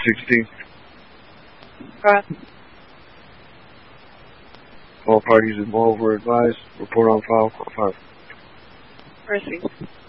16. Correct. All parties involved were advised. Report on file. 5. Received.